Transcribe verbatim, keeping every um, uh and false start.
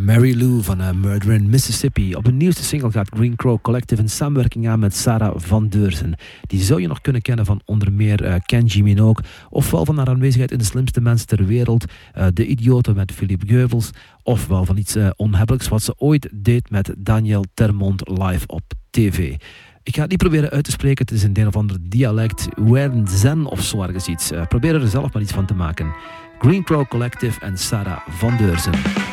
Mary Lou van uh, Murder in Mississippi. Op hun nieuwste single gaat Green Crow Collective een samenwerking aan met Sarah van Deurzen. Die zou je nog kunnen kennen van onder meer uh, Kenji Minogue, ofwel van haar aanwezigheid in De Slimste Mens ter Wereld, uh, De Idioten met Philippe Geuvels, ofwel van iets uh, onhebbelijks wat ze ooit deed met Daniel Termont live op tv. Ik ga het niet proberen uit te spreken, het is een een of ander dialect, Zen of zo ergens iets. Uh, probeer er zelf maar iets van te maken. Green Crow Collective en Sarah van Deurzen.